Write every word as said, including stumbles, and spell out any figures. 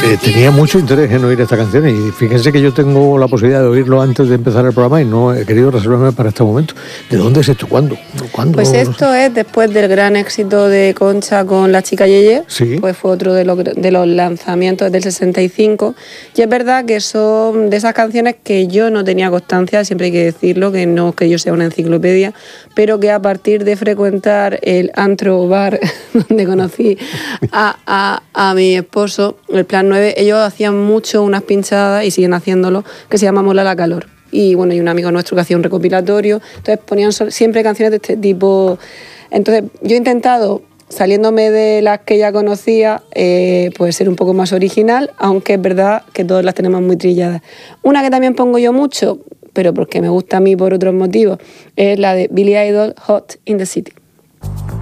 eh, tenía mucho interés en oír esta canción y fíjense que yo tengo la posibilidad de oírlo antes de empezar el programa y no he querido reservarme para este momento. ¿De dónde es esto? ¿Cuándo? ¿Cuándo? Pues esto es después del gran éxito de Concha con La chica Yeye, sí. Pues fue otro de los, de los lanzamientos del sesenta y cinco, y es verdad que son de esas canciones que yo no tenía constancia, siempre hay que decirlo, que no es que yo sea una enciclopedia, pero que a partir de frecuentar el antro bar donde conocí a, a, a mi esposo, el Plan nueve, ellos hacían mucho unas pinchadas, y siguen haciéndolo, que se llama Mola la calor. Y bueno, y un amigo nuestro que hacía un recopilatorio, entonces ponían siempre canciones de este tipo. Entonces yo he intentado, saliéndome de las que ya conocía, eh, pues ser un poco más original, aunque es verdad que todas las tenemos muy trilladas. Una que también pongo yo mucho, pero porque me gusta a mí por otros motivos, es la de Billy Idol, Hot in the City.